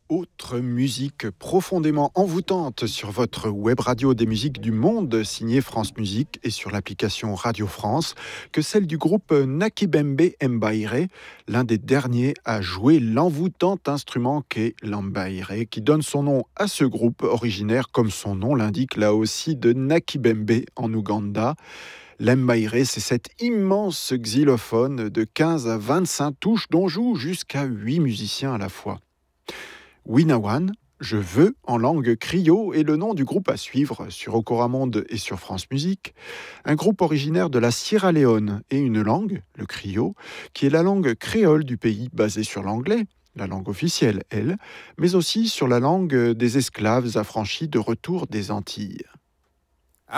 Autre musique profondément envoûtante sur votre web radio des musiques du monde signée France Musique et sur l'application Radio France que celle du groupe Nakibembe Mbaire, l'un des derniers à jouer l'envoûtant instrument qu'est l'ambaire, qui donne son nom à ce groupe originaire, comme son nom l'indique là aussi, de Nakibembe en Ouganda. L'Mbaire, c'est cet immense xylophone de 15 à 25 touches dont jouent jusqu'à 8 musiciens à la fois. Winawan, je veux en langue criot est le nom du groupe à suivre sur Okoramonde et sur France Musique, un groupe originaire de la Sierra Leone et une langue, le criot, qui est la langue créole du pays basée sur l'anglais, la langue officielle, elle, mais aussi sur la langue des esclaves affranchis de retour des Antilles.